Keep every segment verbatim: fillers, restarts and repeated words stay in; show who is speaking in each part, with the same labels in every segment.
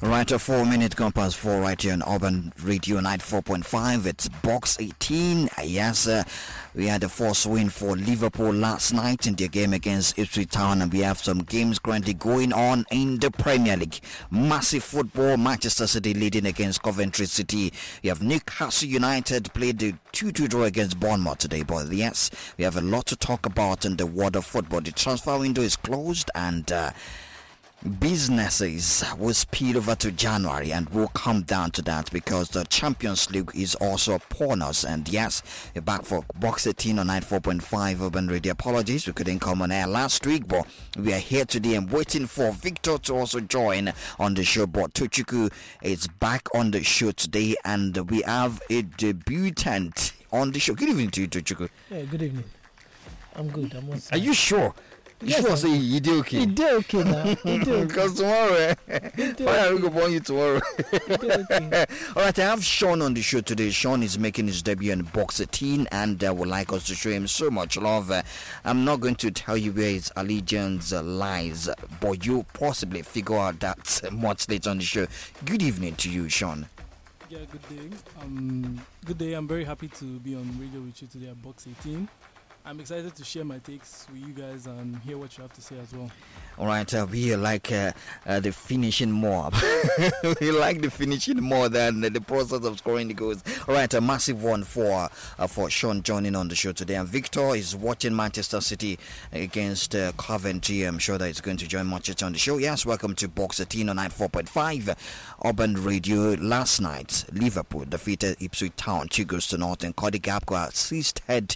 Speaker 1: Right, a four minute gone past four right here on Urban Radio ninety-four point five. It's box eighteen. Yes, uh, we had a force win for Liverpool last night in their game against Ipswich Town, and we have some games currently going on in the Premier League. Massive football. Manchester City leading against Coventry City. We have Newcastle United played the two two draw against Bournemouth today, but yes, we have a lot to talk about in the world of football. The transfer window is closed, and uh, businesses will spill over to January, and we'll come down to that because the Champions League is also upon us. And yes, we're back for box eighteen on ninety-four point five Urban Radio. Apologies, we couldn't come on air last week, but we are here today. I'm waiting for Victor to also join on the show, but Tochukwu is back on the show today, and we have a debutant on the show. Good evening to you, Tochukwu.
Speaker 2: Yeah, good evening. I'm good. I'm
Speaker 1: Are you sure?
Speaker 2: Yes,
Speaker 1: you sure say you do okay?
Speaker 2: You do okay now. You do okay.
Speaker 1: Because tomorrow, why are we going to born you tomorrow?
Speaker 2: Okay.
Speaker 1: All right, I have Sean on the show today. Sean is making his debut in box eighteen, and uh, would like us to show him so much love. Uh, I'm not going to tell you where his allegiance uh, lies, but you possibly figure out that much later on the show. Good evening to you, Sean.
Speaker 3: Yeah, good day. Um, good day. I'm very happy to be on radio with you today at box eighteen. I'm excited to share my takes with you guys and hear what you have to say as well.
Speaker 1: All right, uh, we like uh, uh, the finishing more. We like the finishing more than the process of scoring the goals. All right, a massive one for uh, for Sean joining on the show today. And Victor is watching Manchester City against uh, Coventry. I'm sure that he's going to join Manchester on the show. Yes, welcome to Box eighteen on ninety-four point five Urban Radio. Last night, Liverpool defeated Ipswich Town two goals to nothing. Cody Gakpo assisted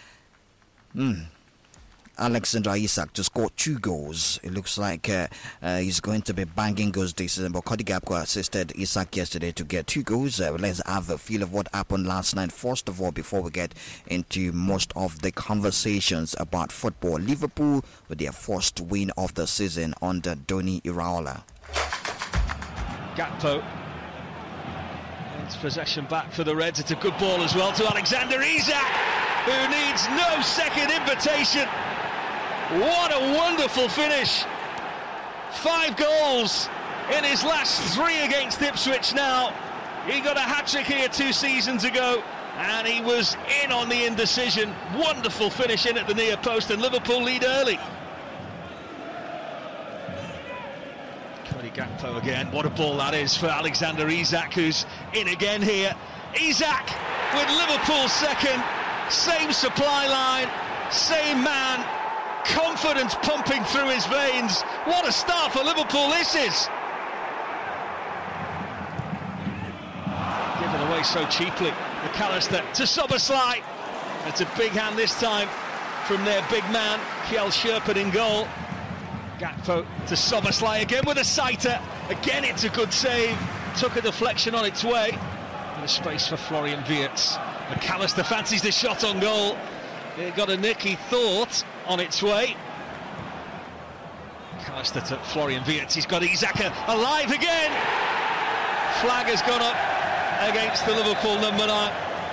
Speaker 1: Mm. Alexander Isak to score two goals. It looks like uh, uh, he's going to be banging goals this season, but Cody Gakpo assisted Isak yesterday to get two goals. Uh, let's have a feel of what happened last night. First of all, before we get into most of the conversations about football, Liverpool with their first win of the season under Donny Iraola.
Speaker 4: Gakpo wins possession back for the Reds. It's a good ball as well to Alexander Isak, who needs no second invitation. What a wonderful finish. Five goals in his last three against Ipswich now. He got a hat-trick here two seasons ago, and he was in on the indecision. Wonderful finish in at the near post, and Liverpool lead early. Cody Gakpo again. What a ball that is for Alexander Isak, who's in again here. Isak with Liverpool's second. Same supply line, same man, confidence pumping through his veins. What a start for Liverpool this is. Given away so cheaply. McAllister to Szoboszlai. It's a big hand this time from their big man, Kjell Sherpert in goal. Gakpo to Szoboszlai again with a sighter. Again, it's a good save. Took a deflection on its way. And a space for Florian Wirtz. McAllister fancies the shot on goal. It got a nick, he thought, on its way. McAllister to Florian Wirtz. He's got Isak alive again. Flag has gone up against the Liverpool number nine.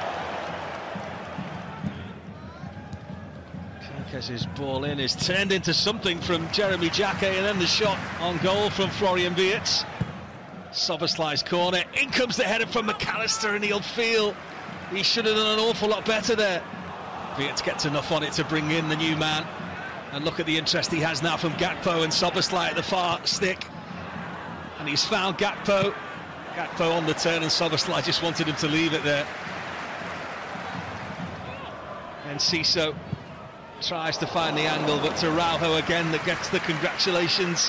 Speaker 4: Kekes' ball in is turned into something from Jeremy Jacquet, and then the shot on goal from Florian Wirtz. Szoboszlai's corner. In comes the header from McAllister, and he'll feel he should have done an awful lot better there. Wirtz gets enough on it to bring in the new man. And look at the interest he has now from Gakpo and Szoboszlai at the far stick. And he's found Gakpo. Gakpo on the turn, and Szoboszlai just wanted him to leave it there. And Ciso tries to find the angle, but to Araujo again that gets the congratulations.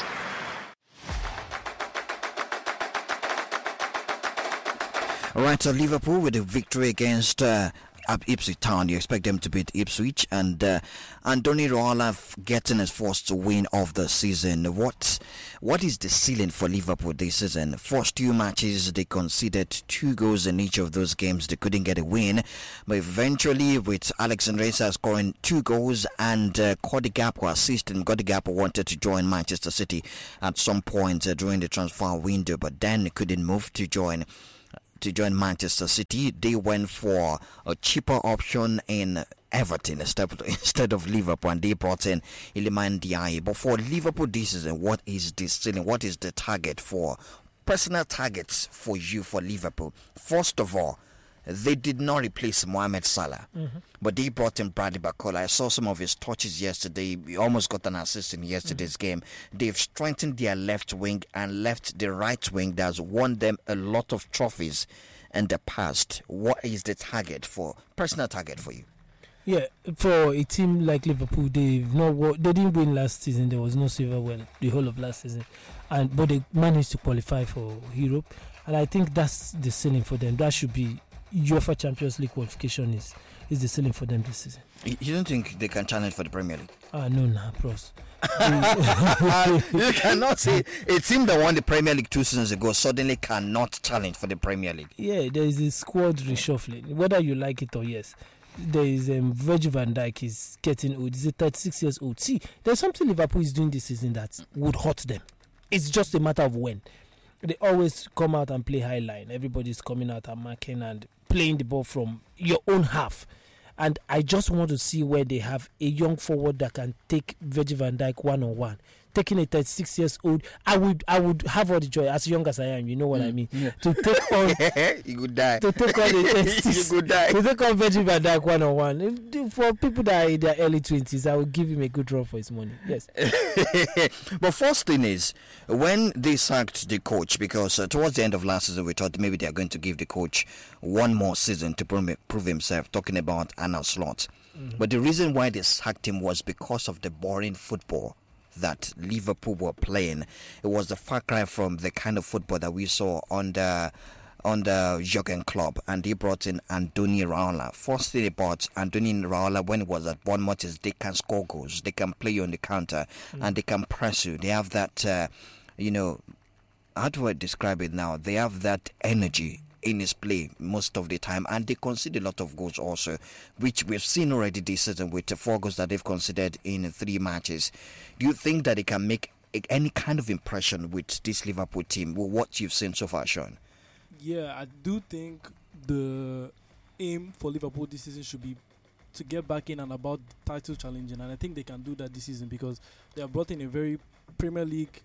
Speaker 1: All right, so Liverpool with a victory against uh, Ipswich Town. You expect them to beat Ipswich, and uh, and Donny Iraola getting his first win of the season. What what is the ceiling for Liverpool this season? First two matches, they conceded two goals in each of those games. They couldn't get a win, but eventually, with Alexander Isak scoring two goals and uh, Cody Gakpo assisting, Cody Gakpo wanted to join Manchester City at some point uh, during the transfer window, but then couldn't move to join. to join Manchester City. They went for a cheaper option in Everton instead of, instead of Liverpool, and they brought in Iliman Ndiaye. But for Liverpool this season, what is the ceiling? What is the target for personal targets for you for Liverpool. First of all, they did not replace Mohamed Salah, mm-hmm. but they brought in Bradley Barcola. I saw some of his touches yesterday. He almost got an assist in yesterday's mm-hmm. game. They've strengthened their left wing and left the right wing that's won them a lot of trophies in the past. What is the target for, personal target for you?
Speaker 2: Yeah, for a team like Liverpool, they've not won, they didn't win last season. There was no silverware the whole of last season, and but they managed to qualify for Europe, and I think that's the ceiling for them. That should be UEFA Champions League qualification is is the ceiling for them this season.
Speaker 1: You don't think they can challenge for the Premier League?
Speaker 2: Ah, no, nah, pros.
Speaker 1: You cannot say a team that won the Premier League two seasons ago suddenly cannot challenge for the Premier League.
Speaker 2: Yeah, there is a squad reshuffling, whether you like it or yes. There is um, Virgil van Dijk is getting old. He's thirty-six years old. See, there's something Liverpool is doing this season that would hurt them. It's just a matter of when. They always come out and play high line. Everybody's coming out and marking and playing the ball from your own half. And I just want to see where they have a young forward that can take Virgil van Dijk one-on-one. Taking a thirty-six years old, I would I would have all the joy as young as I am. You know what mm, I mean? Yeah. To take on,
Speaker 1: you could die.
Speaker 2: To take on the thirty-six,
Speaker 1: you could die.
Speaker 2: To take on Virgil van Dijk one-on-one. For people that are in their early twenties, I would give him a good run for his money. Yes.
Speaker 1: But first thing is, when they sacked the coach, because uh, towards the end of last season we thought maybe they are going to give the coach one more season to prove, prove himself. Talking about Arne Slot, mm-hmm. but the reason why they sacked him was because of the boring football that Liverpool were playing. It was the far cry from the kind of football that we saw under under Jurgen Klopp, and they brought in Andoni Raiola. First thing about Andoni Raiola when it was at Bournemouth is they can score goals, they can play you on the counter, mm. and they can press you. They have that, uh, you know, how do I describe it now? They have that energy in his play most of the time, and they concede a lot of goals also, which we've seen already this season with the four goals that they've conceded in three matches. Do you think that they can make any kind of impression with this Liverpool team with what you've seen so far, Sean?
Speaker 3: Yeah, I do think the aim for Liverpool this season should be to get back in and about title challenging, and I think they can do that this season because they have brought in a very Premier League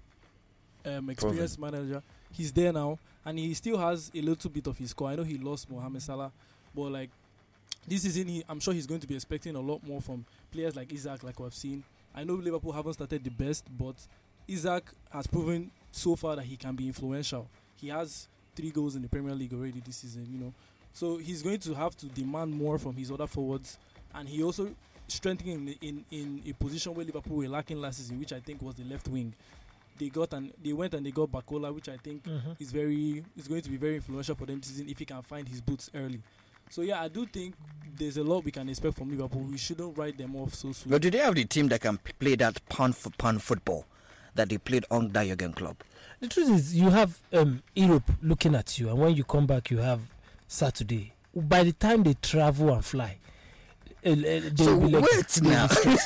Speaker 3: um, experienced Proven. manager. He's there now, and he still has a little bit of his score. I know he lost Mohamed Salah, but like this season, he, I'm sure he's going to be expecting a lot more from players like Isaac, like we've seen. I know Liverpool haven't started the best, but Isaac has proven so far that he can be influential. He has three goals in the Premier League already this season, you know. So he's going to have to demand more from his other forwards, and he also strengthening in, in, in a position where Liverpool were lacking last season, which I think was the left wing. They got and they went and they got Barcola, which I think mm-hmm. is very is going to be very influential for them this season if he can find his boots early. So yeah, I do think there's a lot we can expect from Liverpool. We shouldn't write them off so soon.
Speaker 1: But do they have the team that can play that pound for pound football that they played under Jurgen Klopp?
Speaker 2: The truth is, you have um, Europe looking at you, and when you come back, you have Saturday. By the time they travel and fly, uh, uh, they
Speaker 1: so
Speaker 2: will be like,
Speaker 1: wait now,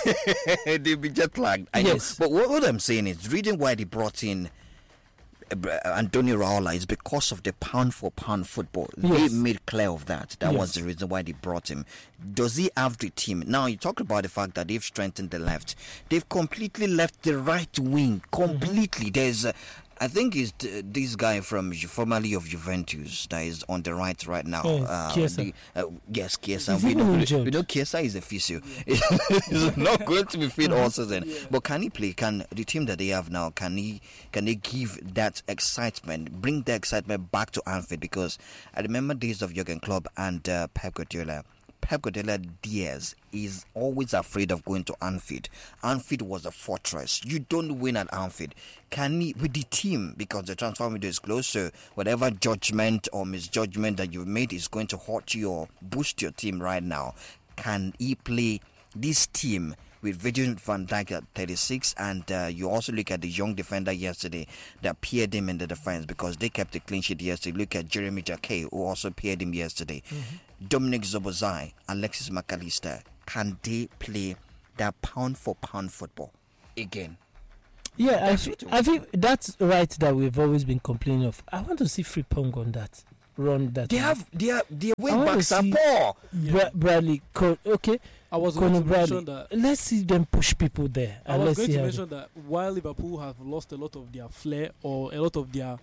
Speaker 1: they'll be jet lagged. I
Speaker 2: yes,
Speaker 1: know. But what, what I'm saying is, the reason why they brought in uh, Andoni Raiola is because of the pound for pound football.
Speaker 2: Yes.
Speaker 1: They made clear of that. That
Speaker 2: yes.
Speaker 1: was the reason why they brought him. Does he have the team? Now, you talk about the fact that they've strengthened the left. They've completely left the right wing. Completely. Mm-hmm. There's uh, I think it's uh, this guy from formerly of Juventus that is on the right right now.
Speaker 2: Oh,
Speaker 1: uh,
Speaker 2: Chiesa.
Speaker 1: The, uh, yes, Chiesa.
Speaker 2: Is
Speaker 1: We
Speaker 2: he
Speaker 1: know,
Speaker 2: injured?
Speaker 1: we know Chiesa is a physio. He's not going to be fit all season.
Speaker 3: Yeah.
Speaker 1: But can he play? Can the team that they have now, can he can they give that excitement, bring the excitement back to Anfield? Because I remember days of Jurgen Klopp and uh, Pep Guardiola. Pep Guardiola Diaz is always afraid of going to Anfield. Anfield was a fortress. You don't win at Anfield. Can he, with the team, because the transfer window is closed, so whatever judgment or misjudgment that you've made is going to hurt you or boost your team right now. Can he play this team with Virgil van Dijk at thirty-six, and uh, you also look at the young defender yesterday that paired him in the defense because they kept a clean sheet yesterday. Look at Jeremy Jacquet, who also paired him yesterday. Mm-hmm. Dominic Szoboszlai, Alexis McAllister, can they play that pound for pound football again?
Speaker 2: Yeah, I, f- I think that's right that we've always been complaining of. I want to see Frimpong on that run. That
Speaker 1: they
Speaker 2: way.
Speaker 1: have their their wing backs are poor.
Speaker 2: Bra- Bradley, Co- okay.
Speaker 3: I was
Speaker 2: Conor
Speaker 3: going to
Speaker 2: Bradley.
Speaker 3: mention that.
Speaker 2: Let's see them push people there.
Speaker 3: I
Speaker 2: and
Speaker 3: was
Speaker 2: let's
Speaker 3: going
Speaker 2: see
Speaker 3: to
Speaker 2: how
Speaker 3: mention that while Liverpool have lost a lot of their flair or a lot of their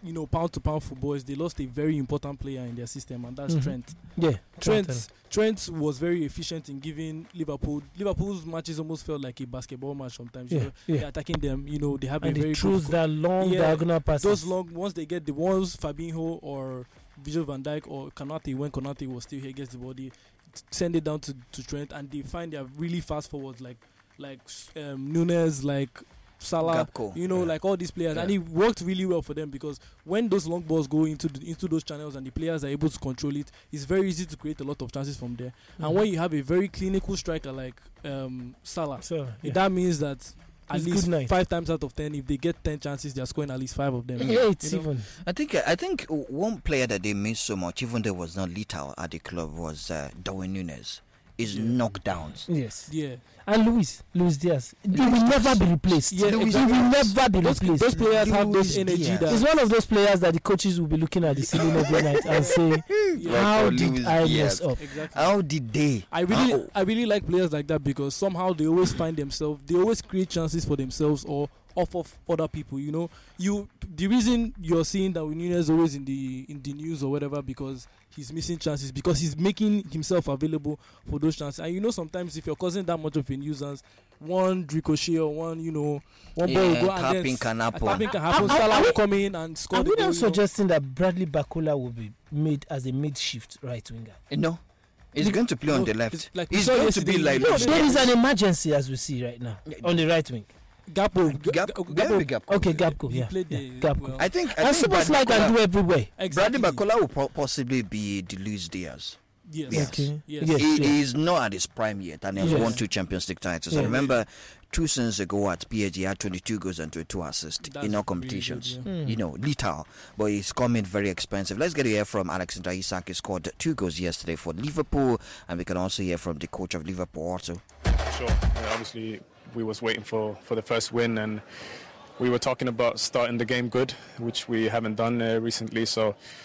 Speaker 3: you know, pound to pound football is they lost a very important player in their system, and that's
Speaker 2: Mhm.
Speaker 3: Trent.
Speaker 2: Yeah,
Speaker 3: Trent
Speaker 2: Trent.
Speaker 3: Trent was very efficient in giving Liverpool. Liverpool's matches almost felt like a basketball match sometimes. You
Speaker 2: Yeah,
Speaker 3: know,
Speaker 2: yeah.
Speaker 3: they're attacking them. You know, they have
Speaker 2: And
Speaker 3: a very
Speaker 2: he throws
Speaker 3: good.
Speaker 2: that long
Speaker 3: Yeah,
Speaker 2: diagonal passes.
Speaker 3: Those long once they get the ones Fabinho or Virgil van Dijk or Konate, when Konate was still here, gets the body, t- send it down to, to Trent, and they find they're really fast forwards like like um, Nunes, like Salah,
Speaker 1: Gakpo,
Speaker 3: you know,
Speaker 1: yeah.
Speaker 3: like all these players,
Speaker 1: Yeah.
Speaker 3: and it worked really well for them because when those long balls go into the, into those channels and the players are able to control it, it's very easy to create a lot of chances from there.
Speaker 2: Mhm.
Speaker 3: And when you have a very clinical striker like um, Salah,
Speaker 2: So, yeah.
Speaker 3: that means that at
Speaker 2: It's
Speaker 3: least
Speaker 2: good night.
Speaker 3: five times out of ten, if they get ten chances, they're scoring at least five of them.
Speaker 2: yeah, it's
Speaker 3: You know?
Speaker 2: even.
Speaker 1: I think I think one player that they missed so much, even though it was not lethal at the club, was uh, Darwin Núñez. His
Speaker 3: Yeah.
Speaker 1: knockdowns.
Speaker 2: Yes.
Speaker 3: Yeah.
Speaker 2: And Luis, Luis Diaz, he will
Speaker 1: Luis
Speaker 2: never
Speaker 1: Diaz.
Speaker 2: be replaced.
Speaker 3: Yeah,
Speaker 2: he
Speaker 3: exactly.
Speaker 2: will never be
Speaker 3: Those,
Speaker 2: replaced.
Speaker 3: those players have
Speaker 1: Luis
Speaker 3: those energy
Speaker 1: Diaz.
Speaker 3: that
Speaker 2: He's one of those players that the coaches will be looking at the ceiling every night and say,
Speaker 3: Yeah.
Speaker 2: "How
Speaker 1: Like, uh,
Speaker 2: did
Speaker 1: Luis
Speaker 2: I
Speaker 1: Diaz.
Speaker 2: mess up?"
Speaker 3: exactly.
Speaker 1: How did they?
Speaker 3: I really,
Speaker 1: How?
Speaker 3: I really like players like that because somehow they always find themselves, they always create chances for themselves or off of other people. You know, you the reason you're seeing that Núñez is always in the in the news or whatever because he's missing chances because he's making himself available for those chances. And you know, sometimes if you're causing that much of a nuisance, one ricochet or one, you know, one ball will
Speaker 1: Yeah,
Speaker 3: go and
Speaker 1: tapping
Speaker 3: then
Speaker 1: can
Speaker 3: a
Speaker 1: happen.
Speaker 3: tapping can happen.
Speaker 2: Are- are-
Speaker 3: Salah
Speaker 2: are
Speaker 3: will
Speaker 2: we-
Speaker 3: come in and score
Speaker 2: Are
Speaker 3: the
Speaker 2: we
Speaker 3: goal.
Speaker 2: not
Speaker 3: you know.
Speaker 2: suggesting that Bradley Bakola will be made as a mid-shift right winger?
Speaker 1: No, he's
Speaker 3: Look,
Speaker 1: going to play on
Speaker 3: no,
Speaker 1: the
Speaker 3: it's
Speaker 1: left.
Speaker 3: like we
Speaker 1: He's
Speaker 3: saw
Speaker 1: going to be
Speaker 3: yesterday,
Speaker 1: like
Speaker 3: you know,
Speaker 2: No,
Speaker 1: Luis
Speaker 3: they-
Speaker 2: there is
Speaker 1: Diaz.
Speaker 2: an emergency as we see right now on the right wing.
Speaker 3: Gakpo,
Speaker 1: Gap,
Speaker 3: Gakpo,
Speaker 1: maybe Gakpo.
Speaker 2: Okay, Gapco,
Speaker 3: he
Speaker 2: yeah,
Speaker 3: played
Speaker 2: yeah,
Speaker 3: the-
Speaker 2: Gapco.
Speaker 3: well.
Speaker 1: I think I
Speaker 2: And
Speaker 1: think
Speaker 2: Superslide
Speaker 1: Bradley
Speaker 2: can do
Speaker 1: Bakola,
Speaker 2: everywhere.
Speaker 3: Exactly.
Speaker 1: Bradley Bakola will po- possibly be the Luis Diaz.
Speaker 3: Yes.
Speaker 1: Yes.
Speaker 2: Okay.
Speaker 3: Yes.
Speaker 2: Yes.
Speaker 1: He,
Speaker 2: yes.
Speaker 1: he is not at his prime yet, and he has
Speaker 2: Yes.
Speaker 1: won two Champions League titles. I
Speaker 2: Yeah.
Speaker 1: remember two seasons ago at P S G, he had twenty-two goals and twenty-two assists
Speaker 3: That's
Speaker 1: in all
Speaker 3: really
Speaker 1: competitions.
Speaker 3: good, yeah.
Speaker 2: Hmm.
Speaker 1: You know, lethal, but he's coming very expensive. Let's get to hear from Alexander Isak. He scored two goals yesterday for Liverpool, and we can also hear from the coach of Liverpool also.
Speaker 5: Sure. Yeah, obviously, we was waiting for, for the first win, and we were talking about starting the game good, which we haven't done uh, recently. So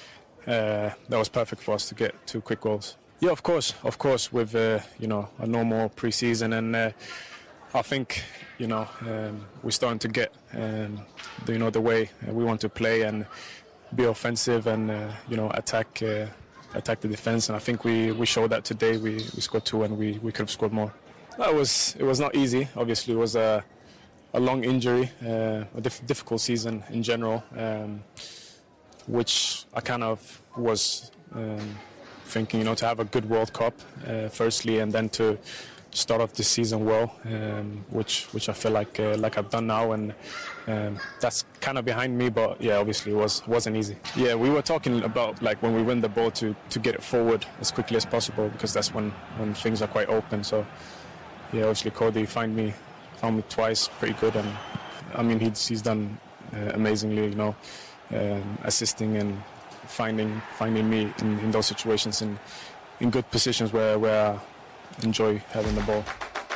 Speaker 5: uh, that was perfect for us to get two quick goals. Yeah, of course, of course, with uh, you know a normal pre-season, and uh, I think you know um, we're starting to get um, the, you know the way we want to play and be offensive and uh, you know attack. Uh, attack the defense, and I think we, we showed that today. We, we scored two, and we, we could have scored more. That was it was not easy. Obviously, it was a a long injury, uh, a diff- difficult season in general, um, which I kind of was um, thinking, you know, to have a good World Cup, uh, firstly, and then to start off this season well, um, which which I feel like uh, like I've done now, and um, that's kind of behind me. But yeah, obviously it was wasn't easy. Yeah, we were talking about like when we win the ball to to get it forward as quickly as possible, because that's when when things are quite open. So yeah, obviously Cody found me found me twice, pretty good, and I mean he's he's done uh, amazingly, you know, um, assisting and finding finding me in, in those situations in in good positions where where I enjoy having the ball.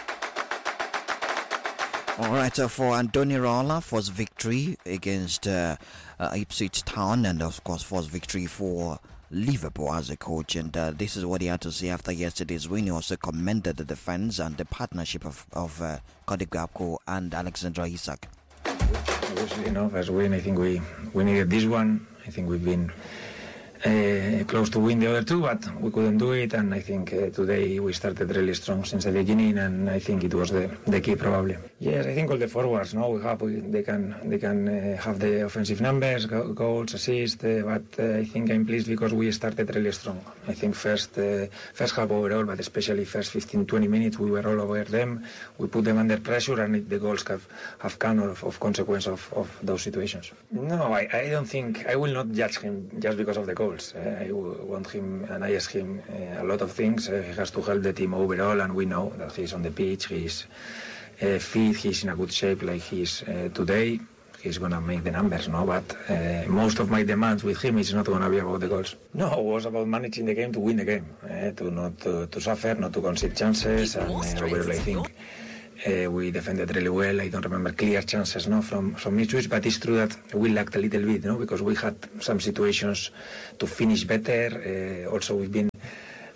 Speaker 1: All right, uh, for Andoni Raiola, first victory against uh, uh, Ipswich Town, and of course, first victory for Liverpool as a coach. And uh, this is what he had to say after yesterday's win. He also commended the defense and the partnership of, of uh, Cody Gakpo and Alexander Isak.
Speaker 6: Obviously, you know, first win, I think we, we needed this one. I think we've been uh, close to win the other two, but we couldn't do it. And I think uh, today we started really strong since the beginning, and I think it was the, the key probably. Yes, I think all the forwards, no, we have, we, they can they can uh, have the offensive numbers, go, goals, assists, uh, but uh, I think I'm pleased because we started really strong. I think first uh, first half overall, but especially first fifteen to twenty minutes, we were all over them. We put them under pressure, and it, the goals have, have come of, of consequence of, of those situations. No, I, I don't think, I will not judge him just because of the goals. Uh, I want him, and I ask him uh, a lot of things. Uh, he has to help the team overall, and we know that he's on the pitch, he's uh, fit, he's in a good shape like he is uh, today. He's going to make the numbers, no? But uh, most of my demands with him is not going to be about the goals. No, it was about managing the game to win the game, uh, to not to, to suffer, not to concede chances, and uh, overall I think uh, we defended really well. I don't remember clear chances, no, from from Ipswich, but it's true that we lacked a little bit, no, because we had some situations to finish better. Uh, also, we've been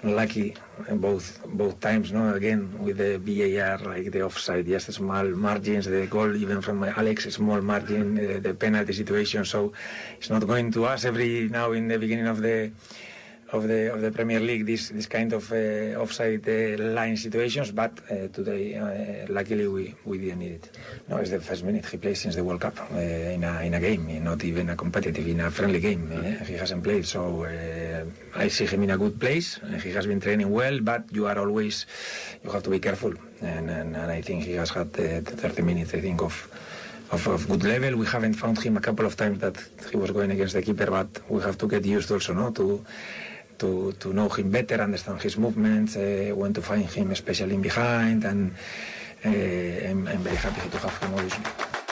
Speaker 6: lucky both both times. No, again with the V A R, like the offside, just small margins. The goal, even from Alex, small margin. Uh, the penalty situation. So it's not going to us every now in the beginning of the. Of the of the Premier League, this this kind of uh, offside uh, line situations, but uh, today, uh, luckily, we, we didn't need it. No, it's the first minute he plays since the World Cup uh, in a in a game, not even a competitive, in a friendly game. Uh, he hasn't played, so uh, I see him in a good place. Uh, he has been training well, but you are always you have to be careful, and and, and I think he has had uh, thirty minutes. I think of. Of, of good level. We haven't found him a couple of times that he was going against the keeper, but we have to get used also, no, to. To, to know him better, understand his movements, uh, when to find him, especially in behind, and uh, I'm, I'm very happy to have him obviously.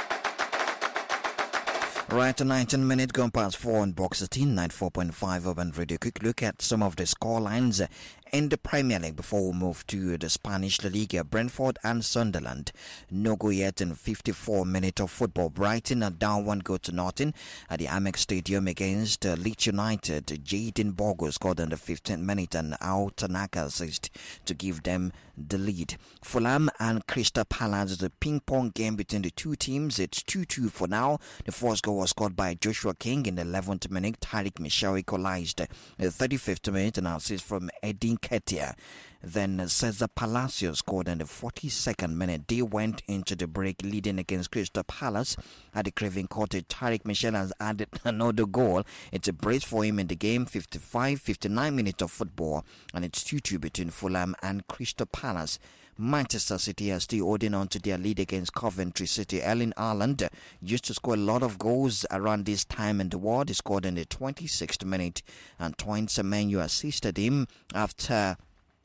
Speaker 1: Right, a nineteen minute gone past four on Box eighteen, ninety-four point five Urban Radio. Quick look at some of the score lines in the Premier League before we move to the Spanish La Liga. Brentford and Sunderland. No go yet in fifty-four minutes of football. Brighton are down one goal to nothing at the Amex Stadium against uh, Leeds United. Jayden Bogo scored in the fifteenth minute and Ao Tanaka assist to give them the lead. Fulham and Crystal Palace, the ping pong game between the two teams. It's two two for now. The first goal was scored by Joshua King in the eleventh minute. Tariq Michel equalized in the thirty-fifth minute, and assist from Edin Ketia. Then Cesar Palacios scored in the forty-second minute. They went into the break leading against Crystal Palace at the Craven Cottage. Tariq Michel has added another goal. It's a brace for him in the game. fifty-five fifty-nine minutes of football, and it's two two between Fulham and Crystal Palace. Manchester City are still holding on to their lead against Coventry City. Erling Haaland used to score a lot of goals around this time in the world. He scored in the twenty-sixth minute, and Toyin Semenyo assisted him after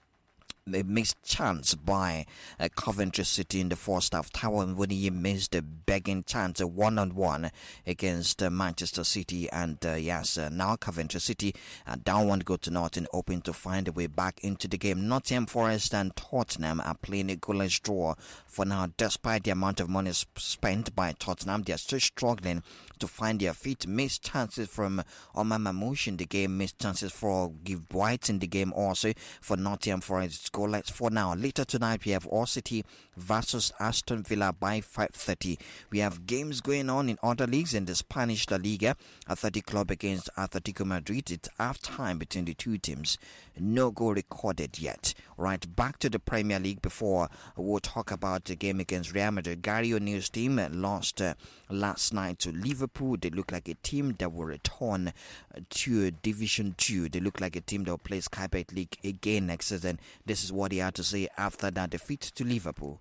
Speaker 1: a missed chance by uh, Coventry City in the first half. Taiwan Wuniyi missed a begging chance, a one-on-one against uh, Manchester City, and uh, yes, uh, now Coventry City uh, down one goal to nothing, hoping to find a way back into the game. Nottingham Forest and Tottenham are playing a goalless draw for now. Despite the amount of money sp- spent by Tottenham, they are still struggling to find their feet. Missed chances from Omar Mamouche in the game, missed chances for Give White in the game also for Nottingham Forest. Goalless for now. Later tonight we have Hull City versus Aston Villa by five thirty. We have games going on in other leagues. In the Spanish La Liga, Athletic Club against Atletico Madrid. It's half time between the two teams. No goal recorded yet. Right, back to the Premier League before we'll talk about the game against Real Madrid. Gary O'Neill's team lost uh, last night to Liverpool. They look like a team that will return to Division two. They look like a team that will play Sky Bet League again next season. This is what he had to say after that defeat to Liverpool.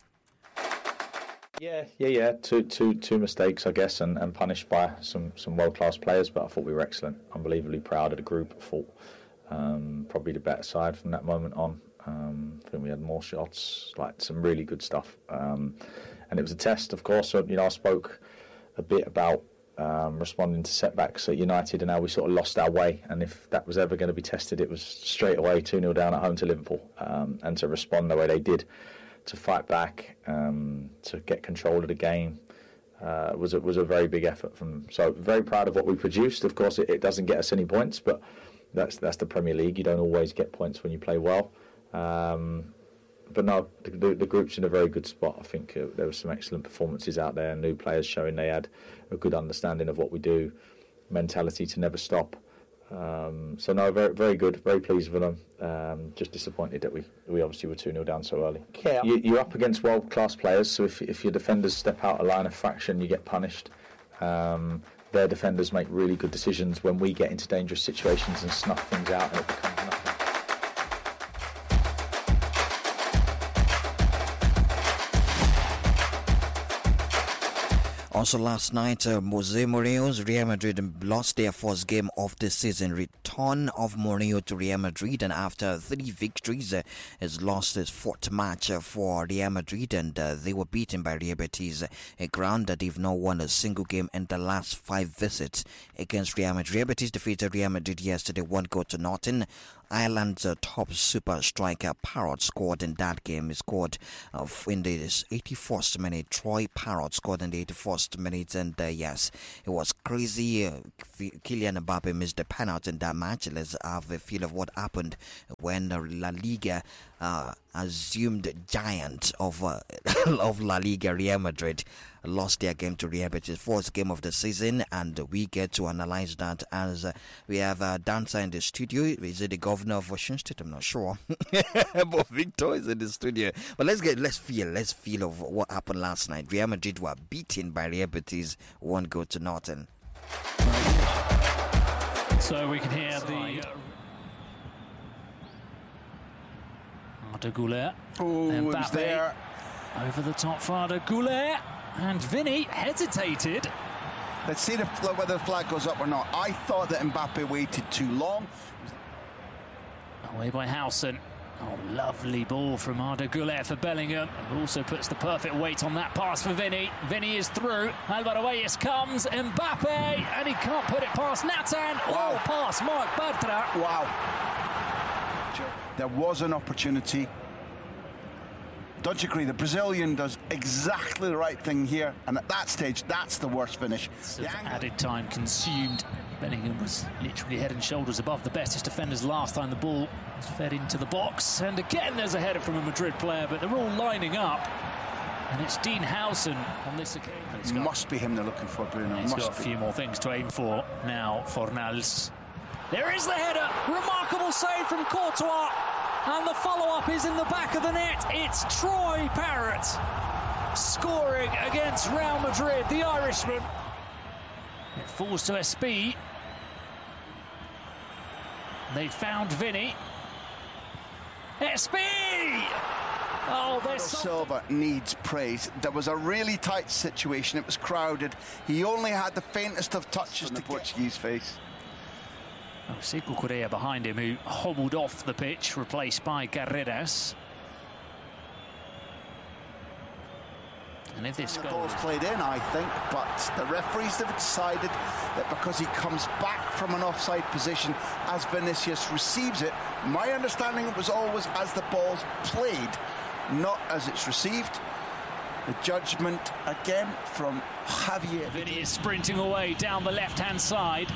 Speaker 7: Yeah, yeah, yeah. Two, two, two mistakes, I guess, and, and punished by some, some world-class players. But I thought we were excellent. Unbelievably proud of the group. I thought um, probably the better side from that moment on. Um, I think we had more shots, like some really good stuff. Um, and it was a test, of course. So, you know, I spoke a bit about um, responding to setbacks at United and how we sort of lost our way. And if that was ever going to be tested, it was straight away two nil down at home to Liverpool. Um, and to respond the way they did, to fight back, um, to get control of the game, uh, was a, was a very big effort from. So very proud of what we produced. Of course, it, it doesn't get us any points, but that's that's the Premier League. You don't always get points when you play well. Um, but no, the, the, the group's in a very good spot. I think uh, there were some excellent performances out there, new players showing they had a good understanding of what we do, mentality to never stop. Um, so no, very very good, very pleased with them. Um, just disappointed that we, we obviously were two nil down so early. Yeah. You, you're up against world class players, so if if your defenders step out a line of fraction, you get punished. Um, their defenders make really good decisions when we get into dangerous situations and snuff things out, and it becomes nothing.
Speaker 1: Also last night, uh, Jose Mourinho's Real Madrid lost their first game of the season. Return of Mourinho to Real Madrid, and after three victories, uh, has lost his fourth match uh, for Real Madrid, and uh, they were beaten by Real Betis, a ground that they've not won a single game in the last five visits against Real Madrid. Real Betis defeated Real Madrid yesterday, one goal to nothing. Ireland's uh, top super striker Parrott scored in that game. He scored uh, in the eighty-first minute. Troy Parrott scored in the eighty-first minute, and uh, yes, it was crazy. Uh, Kylian Mbappe missed the penalty in that match. Let's have a feel of what happened when uh, La Liga uh, assumed giant of uh, of La Liga, Real Madrid, lost their game to Real Betis, fourth game of the season, and we get to analyze that as uh, we have a dancer in the studio. Is it the governor of Osun State? I'm not sure, but Victor is in the studio. But let's get let's feel let's feel of what happened last night. Real Madrid were beaten by Real Betis, one goal to nothing.
Speaker 8: So we can hear the Arda Güler.
Speaker 9: Oh, it was there.
Speaker 8: Over the top for Arda Güler. And Vinny hesitated.
Speaker 9: Let's see the, whether the flag goes up or not. I thought that Mbappe waited too long.
Speaker 8: Away by Howson. Oh, lovely ball from Arda Güler for Bellingham. Who also puts the perfect weight on that pass for Vinny. Vinny is through. Alvaro Reyes comes. Mbappe. And he can't put it past Nathan.
Speaker 9: Wow.
Speaker 8: Oh, pass Marc Bartra.
Speaker 9: Wow. There was an opportunity. Don't you agree? The Brazilian does exactly the right thing here, and at that stage, that's the worst finish.
Speaker 8: Sort of added time consumed. Bellingham was literally head and shoulders above the Betis defenders last time the ball was fed into the box. And again, there's a header from a Madrid player, but they're all lining up. And it's Dean Howson on this occasion.
Speaker 9: It must be him they're looking for, Bruno.
Speaker 8: He's
Speaker 9: must
Speaker 8: got a
Speaker 9: be.
Speaker 8: few more things to aim for now. Fornals. There is the header. Remarkable save from Courtois. And the follow-up is in the back of the net. It's Troy Parrott scoring against Real Madrid, the Irishman. It falls to S P. They found Vinny. S P! Oh, there's
Speaker 9: Silva needs praise. There was a really tight situation. It was crowded. He only had the faintest of touches to the Portuguese face.
Speaker 8: Oh, Sekou Correa behind him, who hobbled off the pitch, replaced by Carreras. And if this
Speaker 9: the
Speaker 8: goal
Speaker 9: ball's played in, I think, but the referees have decided that because he comes back from an offside position as Vinicius receives it, my understanding was always as the ball's played, not as it's received. The judgment again from Javier.
Speaker 8: Vinny is sprinting away down the left-hand side.